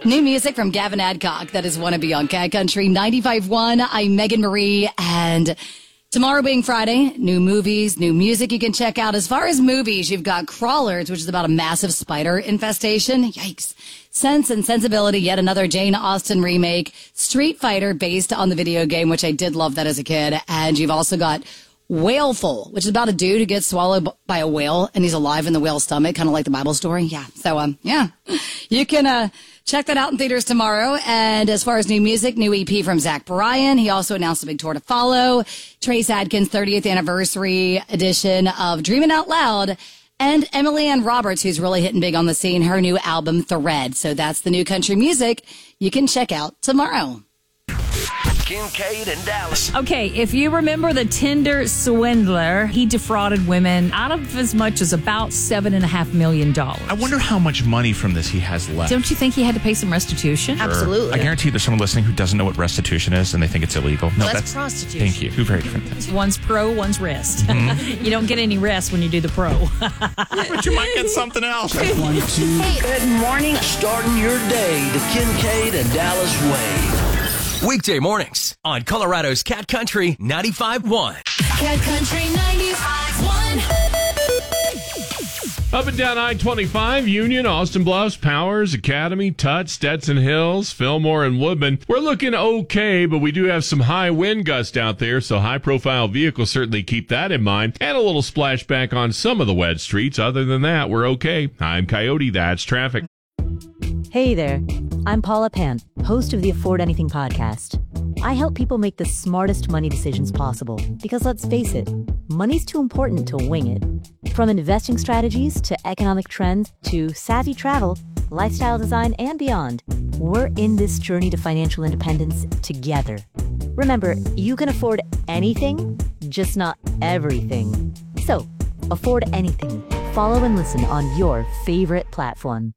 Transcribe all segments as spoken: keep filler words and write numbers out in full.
New music from Gavin Adcock. That is Wanna Be on Cat Country ninety-five point one. I'm Megan Marie, and tomorrow being Friday, new movies, new music you can check out. As far as movies, you've got Crawlers, which is about a massive spider infestation. Yikes. Sense and Sensibility, yet another Jane Austen remake. Street Fighter, based on the video game, which I did love that as a kid. And you've also got Whaleful, which is about a dude who gets swallowed by a whale, and he's alive in the whale's stomach, kind of like the Bible story. Yeah. So, um, yeah, you can, uh, check that out in theaters tomorrow. And as far as new music, new E P from Zach Bryan. He also announced a big tour to follow. Trace Adkins' thirtieth anniversary edition of Dreamin' Out Loud. And Emily Ann Roberts, who's really hitting big on the scene, her new album, Thread. So that's the new country music you can check out tomorrow. Kincaid and Dallas. Okay, if you remember the Tinder swindler, he defrauded women out of as much as about seven and a half million dollars. I wonder how much money from this he has left. Don't you think he had to pay some restitution? Sure. Absolutely. I guarantee there's someone listening who doesn't know what restitution is and they think it's illegal. No, that's, that's prostitution. Thank you. Two very different things. One's pro, one's rest. Mm-hmm. You don't get any rest when you do the pro. But you might get something else. One, two. Hey, good morning. Starting your day the Kincaid and Dallas way. Weekday mornings on Colorado's Cat Country ninety-five point one. Cat Country ninety-five point one. Up and down I twenty-five, Union, Austin Bluffs, Powers, Academy, Tut, Stetson Hills, Fillmore, and Woodman. We're looking okay, but we do have some high wind gusts out there, so high-profile vehicles certainly keep that in mind. And a little splashback on some of the wet streets. Other than that, we're okay. I'm Coyote. That's traffic. Hey there, I'm Paula Pant, host of the Afford Anything podcast. I help people make the smartest money decisions possible because, let's face it, money's too important to wing it. From investing strategies to economic trends to savvy travel, lifestyle design, and beyond, we're in this journey to financial independence together. Remember, you can afford anything, just not everything. So, afford anything. Follow and listen on your favorite platform.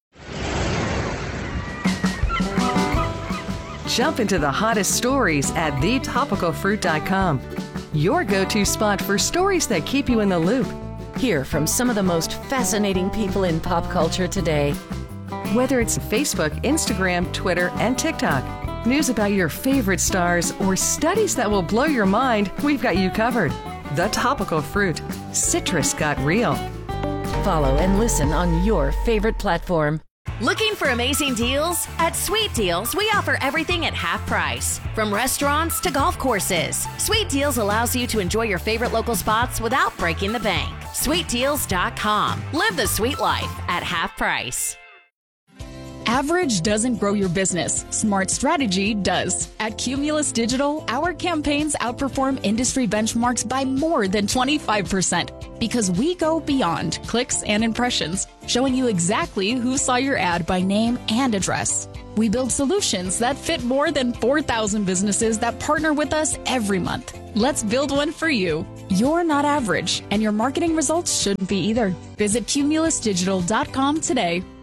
Jump into the hottest stories at the topical fruit dot com. Your go-to spot for stories that keep you in the loop. Hear from some of the most fascinating people in pop culture today. Whether it's Facebook, Instagram, Twitter, and TikTok, news about your favorite stars, or studies that will blow your mind, we've got you covered. The Topical Fruit. Citrus got real. Follow and listen on your favorite platform. Looking for amazing deals? At Sweet Deals, we offer everything at half price. From restaurants to golf courses, Sweet Deals allows you to enjoy your favorite local spots without breaking the bank. sweet deals dot com. Live the sweet life at half price. Average doesn't grow your business. Smart strategy does. At Cumulus Digital, our campaigns outperform industry benchmarks by more than twenty-five percent because we go beyond clicks and impressions, showing you exactly who saw your ad by name and address. We build solutions that fit more than four thousand businesses that partner with us every month. Let's build one for you. You're not average, and your marketing results shouldn't be either. Visit cumulus digital dot com today.